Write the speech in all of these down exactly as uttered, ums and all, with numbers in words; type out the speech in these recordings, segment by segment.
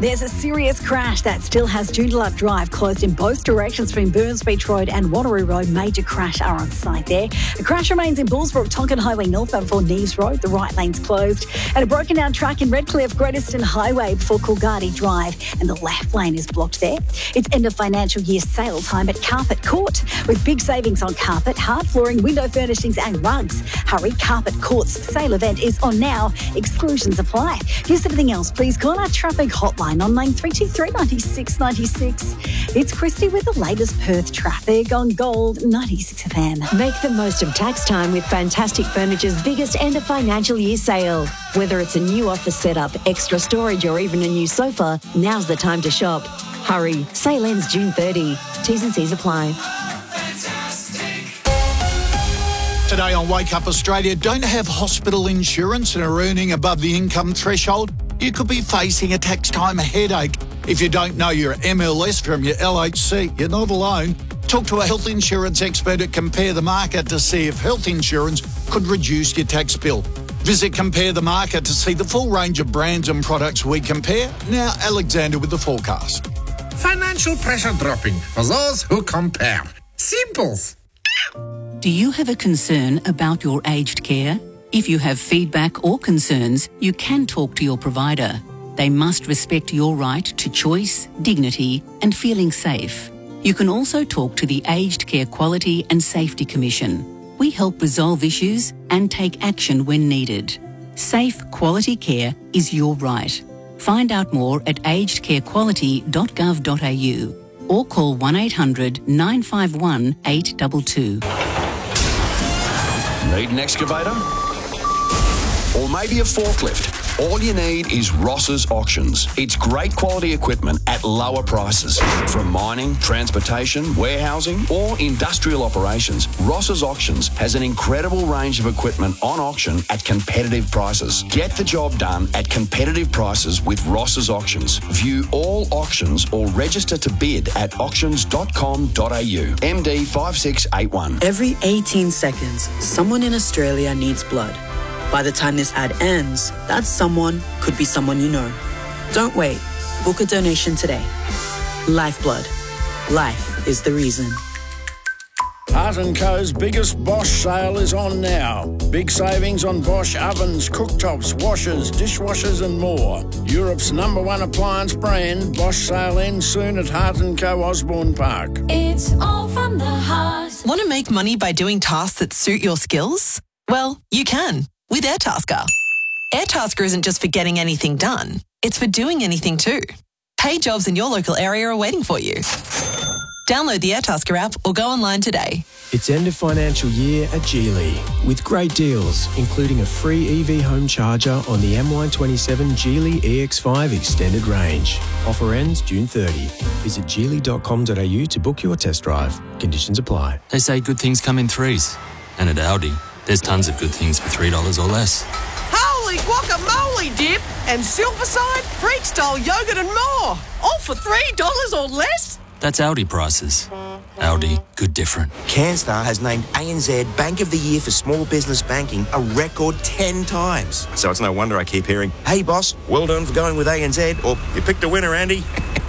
There's a serious crash that still has Joondalup Drive closed in both directions between Burns Beach Road and Wanneroo Road. Major crash are on site there. The crash remains in Bullsbrook, Tonkin Highway northbound before Neves Road. The right lane's closed. And a broken down track in Redcliffe, Greateston Highway before Coolgardie Drive. And the left lane is blocked there. It's end of financial year sale time at Carpet Court with big savings on carpet, hard flooring, window furnishings and rugs. Hurry, Carpet Court's sale event is on now. Exclusions apply. Here's everything else. Please call our traffic hotline on nine three two three, nine six nine six. It's Christy with the latest Perth traffic on Gold ninety-six F M. Make the most of tax time with Fantastic Furniture's biggest end of financial year sale. Whether it's a new office setup, extra storage or even a new sofa, now's the time to shop. Hurry, sale ends June thirtieth. T's and C's apply. Today on Wake Up Australia, don't have hospital insurance and are earning above the income threshold? You could be facing a tax time headache. If you don't know your M L S from your L H C, you're not alone. Talk to a health insurance expert at Compare the Market to see if health insurance could reduce your tax bill. Visit Compare the Market to see the full range of brands and products we compare. Now, Alexander with the forecast. Financial pressure dropping for those who compare. Simples. Do you have a concern about your aged care? If you have feedback or concerns, you can talk to your provider. They must respect your right to choice, dignity, and feeling safe. You can also talk to the Aged Care Quality and Safety Commission. We help resolve issues and take action when needed. Safe, quality care is your right. Find out more at aged care quality dot gov dot a u or call one eight hundred nine five one eight two two. Need an excavator? Or maybe a forklift? All you need is Ross's Auctions. It's great quality equipment at lower prices. From mining, transportation, warehousing or industrial operations, Ross's Auctions has an incredible range of equipment on auction at competitive prices. Get the job done at competitive prices with Ross's Auctions. View all auctions or register to bid at auctions dot com dot a u. M D five six eight one. Every eighteen seconds, someone in Australia needs blood. By the time this ad ends, that someone could be someone you know. Don't wait. Book a donation today. Lifeblood. Life is the reason. Hart and Co's biggest Bosch sale is on now. Big savings on Bosch ovens, cooktops, washers, dishwashers and more. Europe's number one appliance brand. Bosch sale ends soon at Hart and Co Osborne Park. It's all from the heart. Want to make money by doing tasks that suit your skills? Well, you can with Airtasker. Airtasker isn't just for getting anything done. It's for doing anything too. Paid jobs in your local area are waiting for you. Download the Airtasker app or go online today. It's end of financial year at Geely with great deals, including a free E V home charger on the M Y twenty-seven Geely E X five extended range. Offer ends June thirtieth. Visit geely dot com dot a u to book your test drive. Conditions apply. They say good things come in threes. And at Aldi, there's tons of good things for three dollars or less. Holy guacamole dip and Silverside, Freak style yogurt and more. All for three dollars or less? That's Aldi prices. Aldi, good different. CanStar has named A N Z Bank of the Year for Small Business Banking a record ten times. So it's no wonder I keep hearing, hey boss, well done for going with A N Z, or you picked a winner, Andy.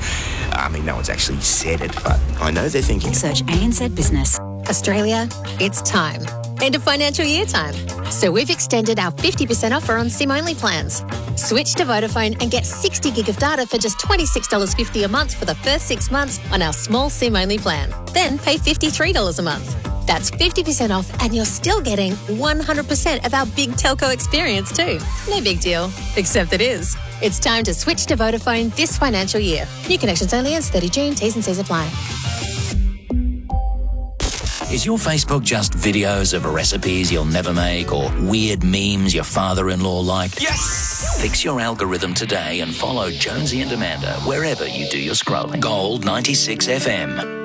I mean, no one's actually said it, but I know they're thinking. Search A N Z Business. Australia, it's time. End of financial year time. So we've extended our fifty percent offer on SIM-only plans. Switch to Vodafone and get sixty gig of data for just twenty-six dollars fifty a month for the first six months on our small SIM-only plan. Then pay fifty-three dollars a month. That's fifty percent off and you're still getting one hundred percent of our big telco experience too. No big deal, except it is. It's time to switch to Vodafone this financial year. New connections only ends thirtieth of June. T's and C's apply. Is your Facebook just videos of recipes you'll never make or weird memes your father-in-law liked? Yes! Fix your algorithm today and follow Jonesy and Amanda wherever you do your scrolling. Gold ninety-six F M.